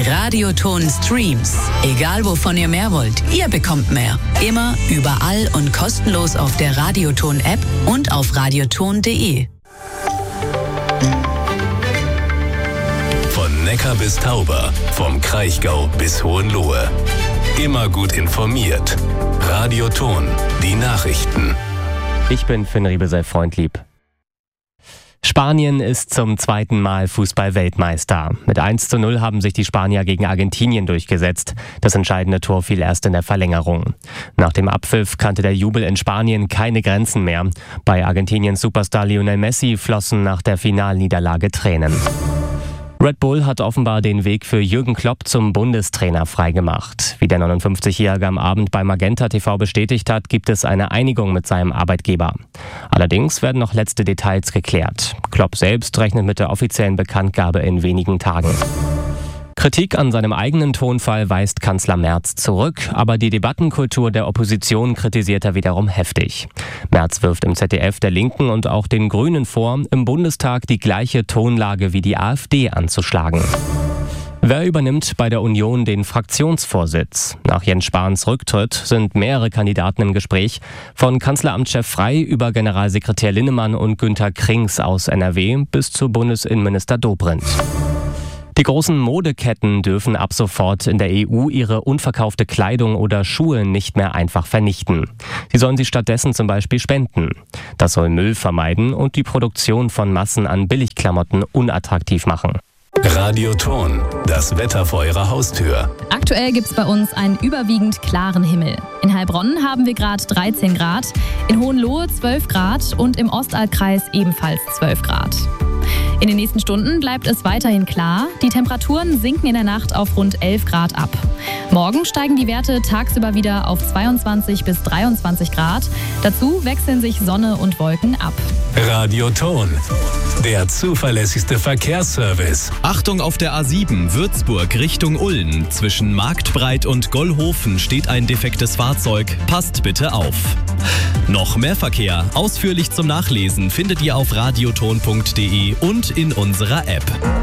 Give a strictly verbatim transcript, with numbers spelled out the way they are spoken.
Die Radioton-Streams. Egal wovon ihr mehr wollt, ihr bekommt mehr. Immer, überall und kostenlos auf der Radioton-App und auf radioton punkt de. Von Neckar bis Tauber, vom Kraichgau bis Hohenlohe. Immer gut informiert. Radioton, die Nachrichten. Ich bin Finn Riebesell Freundlieb. Spanien ist zum zweiten Mal Fußball-Weltmeister. Mit eins zu null haben sich die Spanier gegen Argentinien durchgesetzt. Das entscheidende Tor fiel erst in der Verlängerung. Nach dem Abpfiff kannte der Jubel in Spanien keine Grenzen mehr. Bei Argentiniens Superstar Lionel Messi flossen nach der Finalniederlage Tränen. Red Bull hat offenbar den Weg für Jürgen Klopp zum Bundestrainer freigemacht. Wie der neunundfünfzigjährige am Abend bei Magenta T V bestätigt hat, gibt es eine Einigung mit seinem Arbeitgeber. Allerdings werden noch letzte Details geklärt. Klopp selbst rechnet mit der offiziellen Bekanntgabe in wenigen Tagen. Kritik an seinem eigenen Tonfall weist Kanzler Merz zurück, aber die Debattenkultur der Opposition kritisiert er wiederum heftig. Merz wirft im Z D F der Linken und auch den Grünen vor, im Bundestag die gleiche Tonlage wie die AfD anzuschlagen. Wer übernimmt bei der Union den Fraktionsvorsitz? Nach Jens Spahns Rücktritt sind mehrere Kandidaten im Gespräch, von Kanzleramtschef Frey über Generalsekretär Linnemann und Günther Krings aus N R W bis zu Bundesinnenminister Dobrindt. Die großen Modeketten dürfen ab sofort in der E U ihre unverkaufte Kleidung oder Schuhe nicht mehr einfach vernichten. Sie sollen sie stattdessen zum Beispiel spenden. Das soll Müll vermeiden und die Produktion von Massen an Billigklamotten unattraktiv machen. Radioton, das Wetter vor Ihrer Haustür. Aktuell gibt es bei uns einen überwiegend klaren Himmel. In Heilbronn haben wir gerade dreizehn Grad, in Hohenlohe zwölf Grad und im Ostalbkreis ebenfalls zwölf Grad. In den nächsten Stunden bleibt es weiterhin klar. Die Temperaturen sinken in der Nacht auf rund elf Grad ab. Morgen steigen die Werte tagsüber wieder auf zweiundzwanzig bis dreiundzwanzig Grad. Dazu wechseln sich Sonne und Wolken ab. Radioton, der zuverlässigste Verkehrsservice. Achtung auf der A sieben Würzburg Richtung Ulm. Zwischen Marktbreit und Gollhofen steht ein defektes Fahrzeug. Passt bitte auf. Noch mehr Verkehr, ausführlich zum Nachlesen, findet ihr auf radioton punkt de und in unserer App.